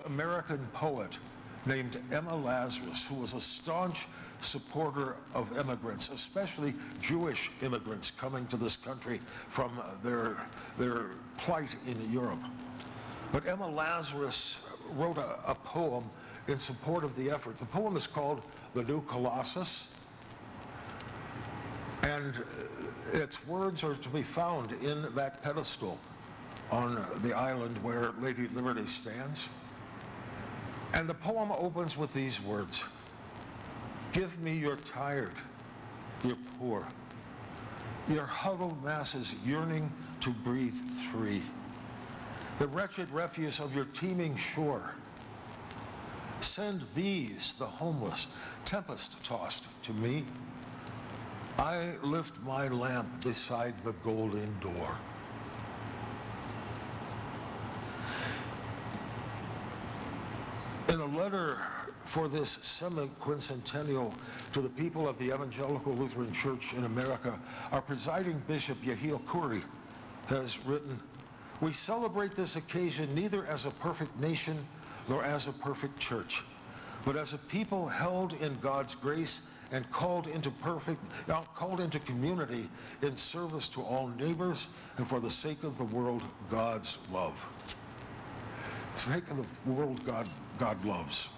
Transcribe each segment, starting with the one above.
American poet named Emma Lazarus, who was a staunch supporter of immigrants, especially Jewish immigrants coming to this country from their plight in Europe. But Emma Lazarus wrote a poem in support of the effort. The poem is called The New Colossus, and its words are to be found in that pedestal on the island where Lady Liberty stands. And the poem opens with these words: "Give me your tired, your poor, your huddled masses yearning to breathe free, the wretched refuse of your teeming shore. Send these, the homeless, tempest-tossed, to me. I lift my lamp beside the golden door." In a letter for this semi-quincentennial to the people of the Evangelical Lutheran Church in America, our presiding bishop, Yehiel Khoury, has written, "We celebrate this occasion neither as a perfect nation nor as a perfect church, but as a people held in God's grace and called into community in service to all neighbors and for the sake of the world God's love." For the sake of the world God loves.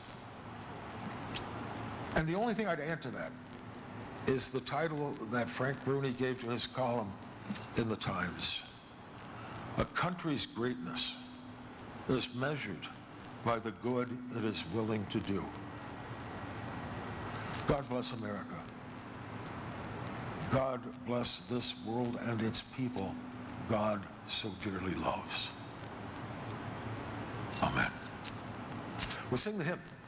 And the only thing I'd add to that is the title that Frank Bruni gave to his column in the Times. A country's greatness is measured by the good it is willing to do. God bless America. God bless this world and its people God so dearly loves. Amen. We'll sing the hymn.